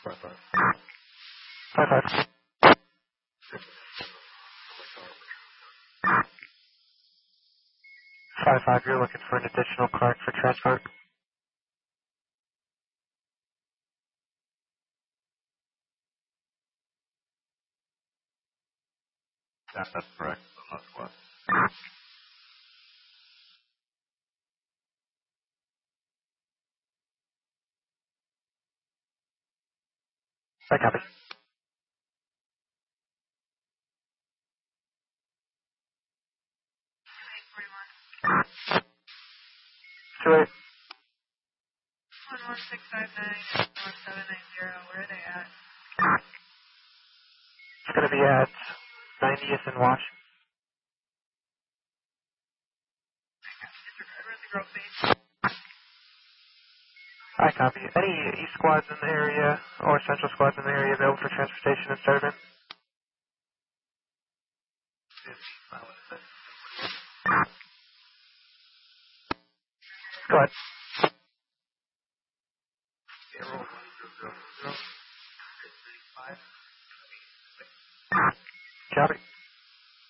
5-5. 5-5, you're looking for an additional card for transport. Yeah, that's correct. That's what. I copy. 2-8. 11659 1790. Where are they at? It's going to be at 90th and Wash. Grove Base. I copy. Any East squads in the area or Central squads in the area available for transportation and startup? Go ahead.